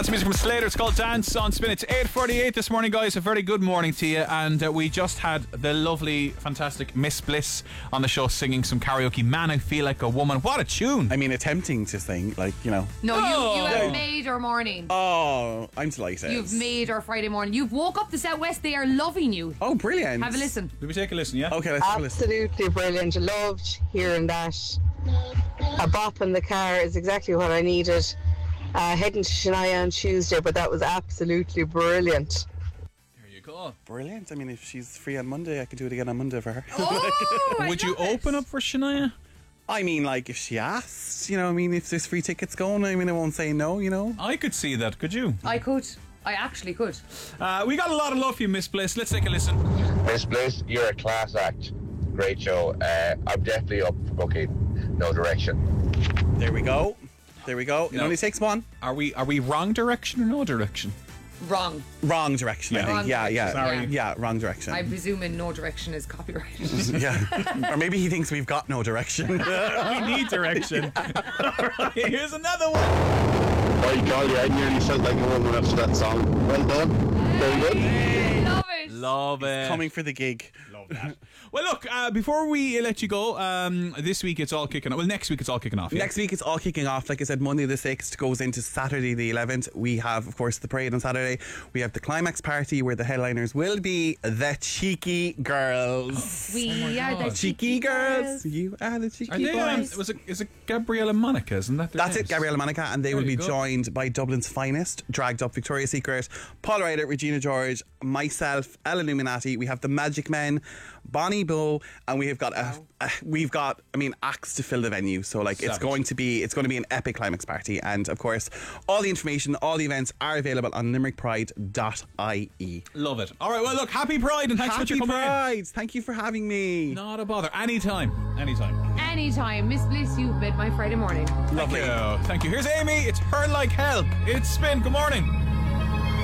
That's music from Slater. It's called Dance on Spin. It's 8:48 this morning, guys. A very good morning to you. And we just had the lovely, fantastic Miss Bliss on the show singing some karaoke. Man, I Feel Like a Woman. What a tune. I mean, attempting to sing, like, you know. No, you have made our morning. Oh, I'm delighted. You've made our Friday morning. You've woke up the Southwest. They are loving you. Oh, brilliant. Have a listen. Did we take a listen, yeah? Okay, let's have a listen. Absolutely brilliant. Loved hearing that. A bop in the car is exactly what I needed. Heading to Shania on Tuesday, but that was absolutely brilliant. There you go. Brilliant. I mean, if she's free on Monday, I could do it again on Monday for her. Oh, Would you open up for Shania? I mean, like, if she asks, you know, I mean, if there's free tickets going, I mean, I won't say no, you know. I could see that, could you? I could. I actually could. We got a lot of love for you, Miss Bliss. Let's take a listen. Miss Bliss, you're a class act. Great show. I'm definitely up for booking No Direction. There we go. There we go. It only takes one. Are we wrong direction or no direction? Wrong. Wrong direction, I think. Wrong Yeah. direction. Sorry. Yeah, wrong direction. I'm presuming no direction is copyrighted. Yeah. Or maybe he thinks we've got no direction. We need direction. Alright, here's another one. By golly, I nearly felt like a woman after that song. Well done. Very good. Love it. Love it. Coming for the gig. Love that. Well, look, before we let you go, this week it's all kicking off. Well, next week it's all kicking off. Yeah? Next week it's all kicking off. Like I said, Monday the 6th goes into Saturday the 11th. We have, of course, the parade on Saturday. We have the climax party where the headliners will be the Cheeky Girls. We are the Cheeky Girls. You are the Cheeky Are they, Boys. is it Gabrielle and Monica? Isn't that their That's names? it, Gabrielle and Monica, and they will Very be good. joined by Dublin's finest, dragged up Victoria's Secret, Paul Ryder, Regina George, myself, El Illuminati. We have the Magic Men, Bonnie Bow, and we have got acts to fill the venue. So like it's Savage. going to be an epic climax party, and of course all the information, all the events are available on limerickpride.ie. Love it. All right, well, look, happy Pride and thanks so much Happy for coming Pride! Thank you for having me. in. Not a bother. Anytime. Anytime. Miss Bliss, you've made my Friday morning. Thank you. Here's Amy. It's Her Like Hell. It's Spin. Good morning.